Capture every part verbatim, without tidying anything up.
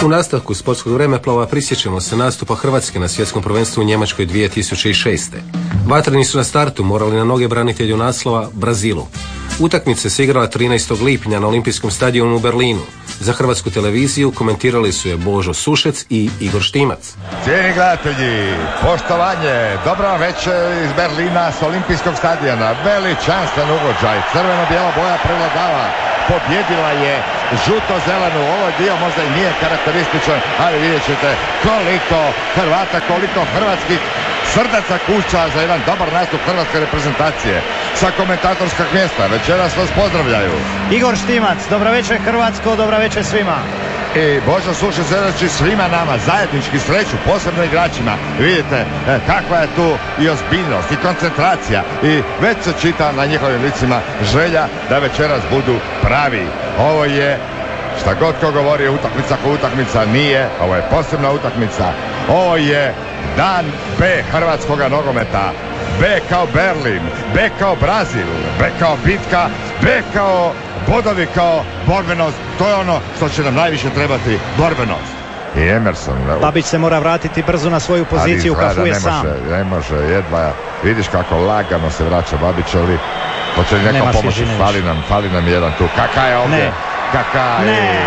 U nastavku sportskog vremeplova prisjećamo se nastupa Hrvatske na svjetskom prvenstvu u Njemačkoj dvije tisuće šeste. Vatreni su na startu morali na noge branitelju naslova Brazilu. Utakmica se igrala trinaestog lipnja na Olimpijskom stadionu u Berlinu. Za Hrvatsku televiziju komentirali su je Božo Sušec i Igor Štimac. Cijeni gledatelji, poštovanje, dobro večer iz Berlina s Olimpijskog stadiona. Veličanstven ugođaj, crveno-bijela boja prevladava. Pobjedila je žuto-zelenu, ovo dio možda i nije karakterističan, ali vidjet ćete koliko Hrvata, koliko hrvatskih srdaca kuća za jedan dobar nastup hrvatske reprezentacije. Sa komentatorskog mjesta večeras vas pozdravljaju Igor Štimac, dobra večer Hrvatsko, dobra večer svima. I Božo Sušec želeći svima nama zajednički sreću, posebno igračima. Vidite e, kakva je tu i ozbiljnost i koncentracija i već se čita na njihovim licima želja da večeras budu pravi. Ovo je, šta god ko govori, utakmica ko utakmica nije, ovo je posebna utakmica. Ovo je dan B hrvatskoga nogometa. B kao Berlin, B kao Brazil, B kao bitka, B kao bodovi, kao borbenost. To je ono što će nam najviše trebati, borbenost. I Emerson. Babić se mora vratiti brzo na svoju poziciju, kafuje sam. Ne može, ne može, jedva. Vidiš kako lagano se vraća Babić, ali hoće li neko pomoći? Fali nam, fali nam jedan tu. Kaka je ovdje? Ne. Kaka je... Ne.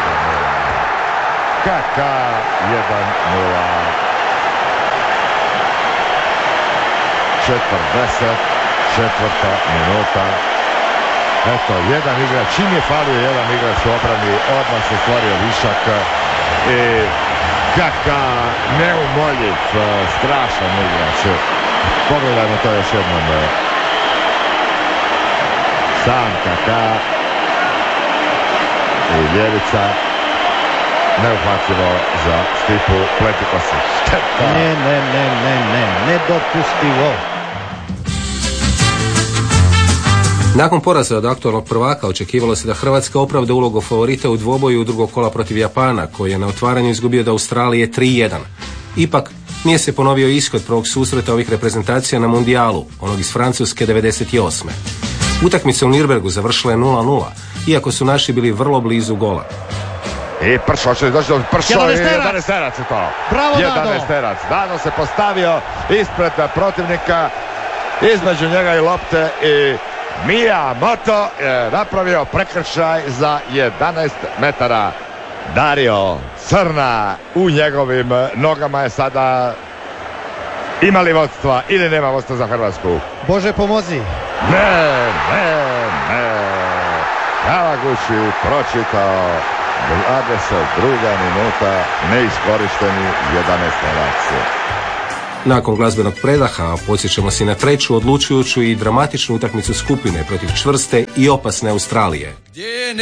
Kaka jedan nula. četrdeset četvrta minuta. Eto, jedan igrač, čim je falio jedan igrač u obrani, odmah se stvorio višak i Kaka, neumoljiv, strašan igrač. Pogledajmo to još jednom. Sam Kaka i ljevica, neuhvatljivo za Stipu Pletikosa. Šteta. Ne, ne, ne, ne, ne, nedopustivo. Nakon poraza od aktualnog prvaka očekivalo se da Hrvatska opravda ulogu favorita u dvoboju drugog kola protiv Japana, koji je na otvaranju izgubio od Australije tri jedan. Ipak, nije se ponovio ishod prvog susreta ovih reprezentacija na mundijalu, onog iz Francuske devedeset osme. Utakmica u Nürnbergu završila je nula nula, iako su naši bili vrlo blizu gola. I Pršo, hoće li doći do Pršo i jedanaesterac je to. Bravo, Dado. jedanaesterac. Dado se postavio ispred protivnika, između njega i lopte i Miyamoto je napravio prekršaj za jedanaest metara. Dario Crna u njegovim nogama je sada. Ima li vodstva ili nema vodstva za Hrvatsku? Bože pomozi. Ne, ne, ne. Kavaguči pročitao. dvadeset druga minuta, neiskorišteni jedanaesterac. Nakon glazbenog predaha podsjećamo se na treću odlučujuću i dramatičnu utakmicu skupine protiv čvrste i opasne Australije.